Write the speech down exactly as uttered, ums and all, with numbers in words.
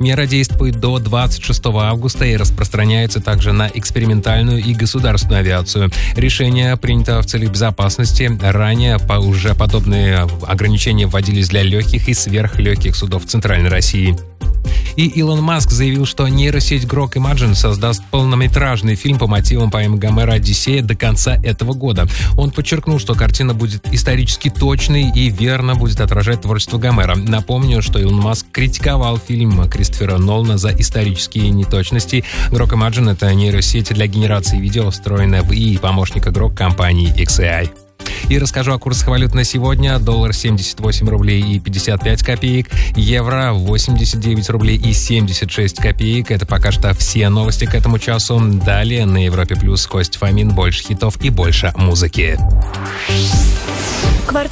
Мера действует до двадцать шестого августа и распространяется также на экспериментальную и государственную авиацию. Решение принято в целях безопасности. Ранее по уже подобные ограничения вводились для легких и сверхлегких судов Центральной России. И Илон Маск заявил, что нейросеть Grok Imagen создаст полнометражный фильм по мотивам поэмы Гомера «Одиссея» до конца этого года. Он подчеркнул, что картина будет исторически точной и верно будет отражать творчество Гомера. Напомню, что Илон Маск критиковал фильм Кристофера Нолана за исторические неточности. Grok Imagen — это нейросеть для генерации видео, встроенная в ИИ помощника Grok компании икс эй ай. И расскажу о курсах валют на сегодня. Доллар семьдесят восемь рублей и пятьдесят пять копеек. Евро восемьдесят девять рублей и семьдесят шесть копеек. Это пока что все новости к этому часу. Далее на Европе Плюс Костя Фомин. Больше хитов и больше музыки. Квартал